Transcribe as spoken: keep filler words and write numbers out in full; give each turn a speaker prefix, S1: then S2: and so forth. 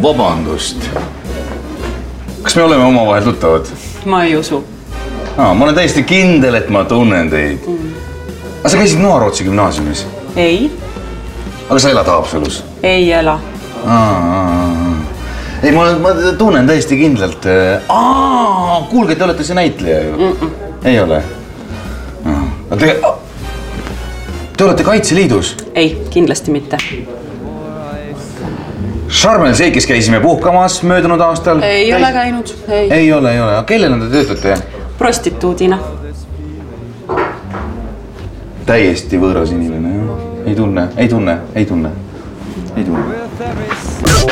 S1: vabandust. Kas me oleme omavahel tuttavad?
S2: Ma ei usu.
S1: Aa, ma olen täiesti kindel, et ma tunnen teid. Mm. Aga sa käisid Noarootsi gümnaasiumis?
S2: Ei.
S1: Aga sa elad Haapsalus?
S2: Ei ela.
S1: Aa, ei, ma, ma tunnen täiesti kindlalt. Aa, kuulge, te olete see näitleja ju. Mm -mm. Ei ole? Te, te olete Kaitseliidus?
S2: Ei, kindlasti mitte.
S1: Charmel Seikis käisime puhkamas möödunud aastal.
S2: Ei Käis... ole käinud. Ei.
S1: ei ole, ei ole. Kellena te töötate?
S2: Prostituudina.
S1: Täiesti võõras inimene. Ei tunne, ei tunne, ei tunne. Ei tunne.